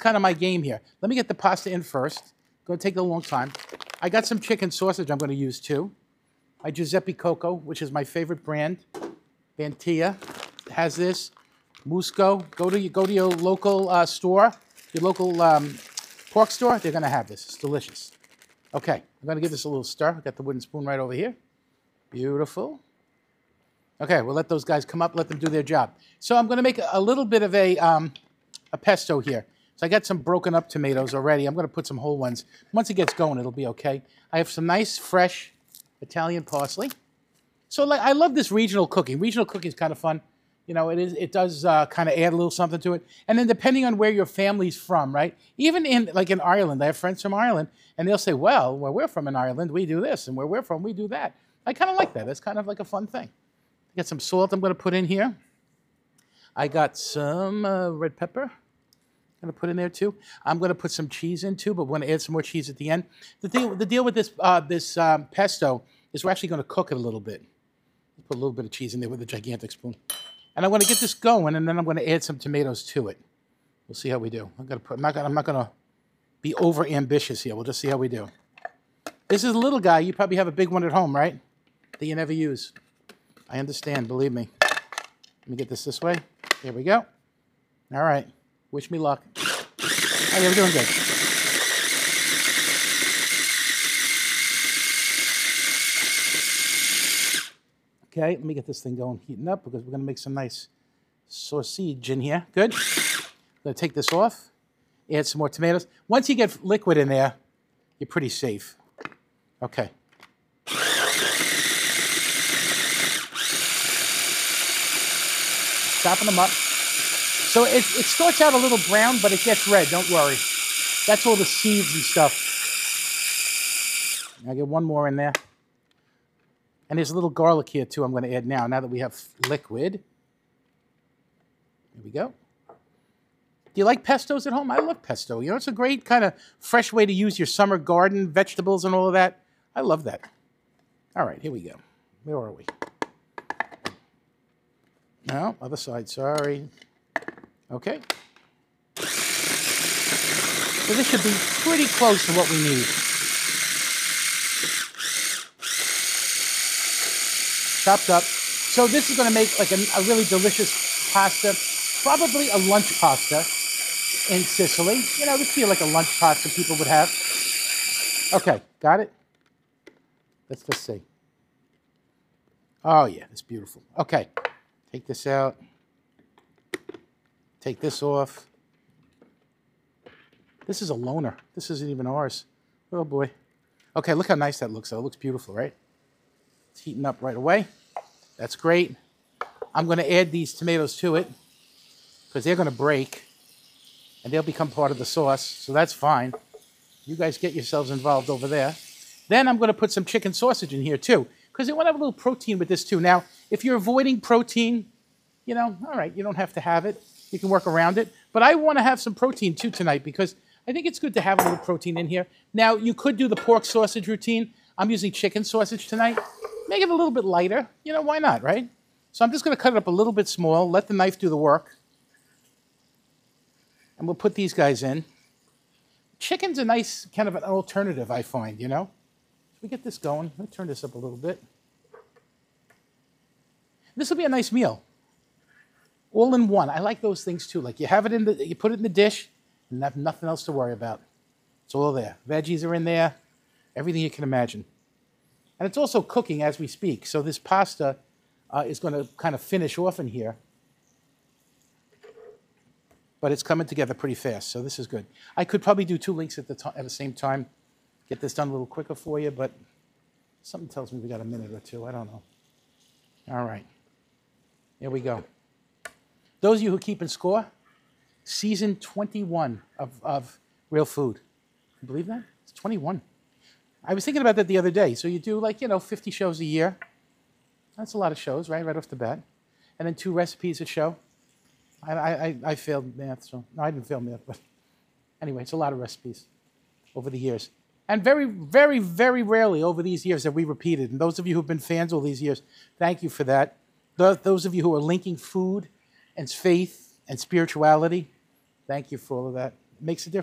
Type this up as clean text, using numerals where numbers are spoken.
kind of my game here. Let me get the pasta in first. Going to take a long time. I got some chicken sausage I'm going to use too. My Giuseppe Coco, which is my favorite brand. Bantia has this. Musco. Go to your local store, your local pork store. They're going to have this. It's delicious. Okay, I'm going to give this a little stir. I got the wooden spoon right over here. Beautiful. Okay, we'll let those guys come up. Let them do their job. So I'm going to make a little bit of a pesto here. So I got some broken up tomatoes already. I'm going to put some whole ones. Once it gets going, it'll be okay. I have some nice, fresh Italian parsley. So like, I love this regional cooking. Regional cooking is kind of fun. You know, it does kind of add a little something to it. And then depending on where your family's from, right? Even in Ireland, I have friends from Ireland, and they'll say, well, where we're from in Ireland, we do this, and where we're from, we do that. I kind of like that. It's kind of like a fun thing. I got some salt I'm going to put in here. I got some red pepper. I'm going to put in there too. I'm going to put some cheese in too, but we're going to add some more cheese at the end. The deal with this pesto is we're actually going to cook it a little bit. Put a little bit of cheese in there with a gigantic spoon. And I want to get this going, and then I'm going to add some tomatoes to it. We'll see how we do. I'm not going to be over ambitious here. We'll just see how we do. This is a little guy. You probably have a big one at home, right? That you never use. I understand. Believe me. Let me get this way. Here we go. All right. Wish me luck. Oh, yeah, we're doing good. Okay, let me get this thing going, heating up, because we're going to make some nice sausage in here. Good. I'm going to take this off, add some more tomatoes. Once you get liquid in there, you're pretty safe. Okay. Chopping them up. So it starts out a little brown, but it gets red. Don't worry. That's all the seeds and stuff. I'll get one more in there. And there's a little garlic here, too, I'm going to add now that we have liquid. Here we go. Do you like pestos at home? I love pesto. You know, it's a great kind of fresh way to use your summer garden, vegetables and all of that. I love that. All right, here we go. Where are we? No, other side, sorry. Okay. So this should be pretty close to what we need. Chopped up. So this is going to make like a really delicious pasta, probably a lunch pasta in Sicily. You know, this would be like a lunch pasta people would have. Okay, got it? Let's just see. Oh yeah, it's beautiful. Okay, take this out. Take this off. This is a loner. This isn't even ours. Oh boy. Okay, look how nice that looks though. It looks beautiful, right? It's heating up right away. That's great. I'm going to add these tomatoes to it because they're going to break and they'll become part of the sauce, so that's fine. You guys get yourselves involved over there. Then I'm going to put some chicken sausage in here too because I want to have a little protein with this too. Now, if you're avoiding protein, you know, all right, you don't have to have it. You can work around it. But I want to have some protein too tonight because I think it's good to have a little protein in here. Now, you could do the pork sausage routine. I'm using chicken sausage tonight. Make it a little bit lighter. You know, why not, right? So I'm just going to cut it up a little bit small, let the knife do the work. And we'll put these guys in. Chicken's a nice kind of an alternative, I find, you know. Should we get this going? Let me turn this up a little bit. This will be a nice meal. All in one. I like those things too. Like you have it you put it in the dish and have nothing else to worry about. It's all there. Veggies are in there. Everything you can imagine. And it's also cooking as we speak. So this pasta is going to kind of finish off in here. But it's coming together pretty fast, so this is good. I could probably do 2 links at the same time, get this done a little quicker for you, but something tells me we got a minute or two. I don't know. All right. Here we go. Those of you who keep in score, season 21 of Real Food. You believe that? It's 21. I was thinking about that the other day. So you do 50 shows a year. That's a lot of shows, right off the bat. And then 2 recipes a show. I failed math, so no, I didn't fail math, but anyway, it's a lot of recipes over the years. And very, very, very rarely over these years have we repeated. And those of you who've been fans all these years, thank you for that. Those of you who are linking food and faith and spirituality, thank you for all of that. makes a difference.